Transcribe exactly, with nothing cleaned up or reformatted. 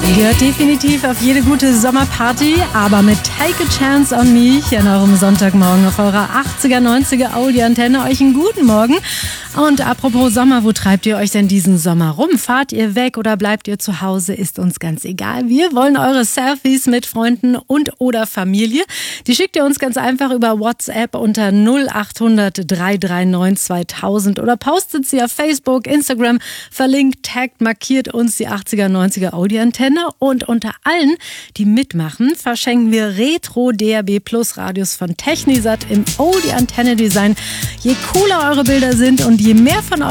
Gehört definitiv auf jede gute Sommerparty, aber mit Take a Chance on Me hier an eurem Sonntagmorgen auf eurer achtziger, neunziger Audi-Antenne. Euch einen guten Morgen. Und apropos Sommer, wo treibt ihr euch denn diesen Sommer rum? Fahrt ihr weg oder bleibt ihr zu Hause? Ist uns ganz egal. Wir wollen eure Selfies mit Freunden und oder Familie. Die schickt ihr uns ganz einfach über WhatsApp unter null acht hundert, drei drei neun, zweitausend oder postet sie auf Facebook, Instagram, verlinkt, taggt, markiert uns die achtziger, neunziger Audi-Antenne. Und unter allen, die mitmachen, verschenken wir Retro-D A B Plus Radios von Technisat im Audi-Antenne-Design. Je cooler eure Bilder sind und je mehr von